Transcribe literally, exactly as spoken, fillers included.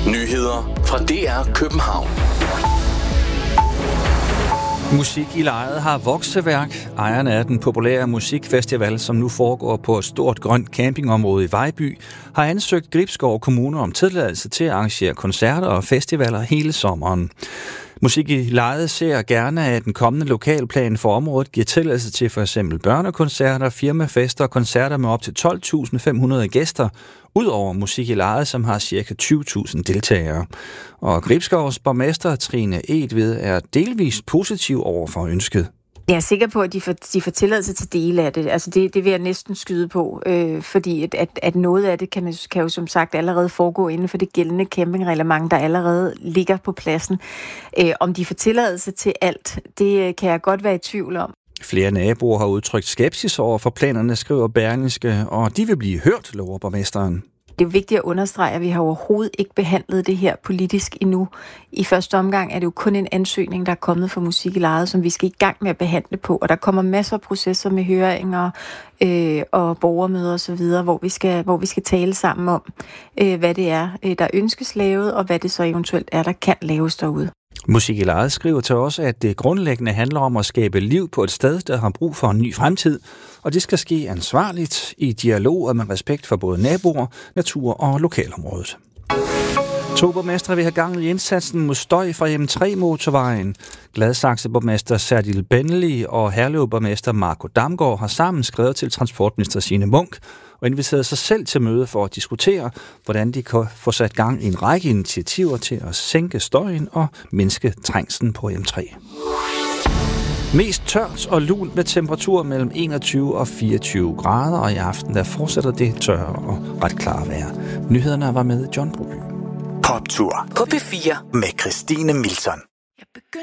Nyheder fra D R København. Musik i Lejet har vokseværk. Ejerne af den populære musikfestival, som nu foregår på et stort grønt campingområde i Vejby, har ansøgt Gribskov Kommune om tilladelse til at arrangere koncerter og festivaler hele sommeren. Musik i Lejet ser gerne, at den kommende lokalplan for området giver tilladelse til for eksempel børnekoncerter, firmafester og koncerter med op til tolv tusind fem hundrede gæster, udover Musik i Lejet, som har ca. tyve tusind deltagere. Og Gribskovs borgmester Trine Edved er delvist positiv over for ønsket. Jeg er sikker på, at de får, de får tilladelse til dele af det. Altså det, det vil jeg næsten skyde på, øh, fordi at, at, at noget af det kan, kan jo som sagt allerede foregå inden for det gældende campingreglement, der allerede ligger på pladsen. Øh, om de får tilladelse til alt, det kan jeg godt være i tvivl om. Flere naboer har udtrykt skepsis over for planerne, skriver Berlingske, og de vil blive hørt, lover borgmesteren. Det er vigtigt at understrege, at vi har overhovedet ikke behandlet det her politisk endnu. I første omgang er det jo kun en ansøgning, der er kommet fra Musik i Lejet, som vi skal i gang med at behandle på. Og der kommer masser af processer med høringer øh, og borgermøder osv., hvor vi skal, hvor vi skal tale sammen om, øh, hvad det er, der ønskes lavet, og hvad det så eventuelt er, der kan laves derude. Musik i Lejet skriver til os, at det grundlæggende handler om at skabe liv på et sted, der har brug for en ny fremtid, og det skal ske ansvarligt i dialog og med respekt for både naboer, natur og lokalområdet. To borgmestre vil have gang i indsatsen mod støj fra M tre motorvejen. Gladsaxe-borgmester Serdil Benli og Herlev-borgmester Marco Damgaard har sammen skrevet til transportminister Signe Munk og inviteret sig selv til møde for at diskutere, hvordan de kan få sat gang i en række initiativer til at sænke støjen og mindske trængslen på M tre. Mest tørt og lunt med temperatur mellem enogtyve og fireogtyve grader, og i aften der fortsætter det tørre og ret klare vejr. Nyhederne var med John Broby. Poptur på P fire med Christine Milton.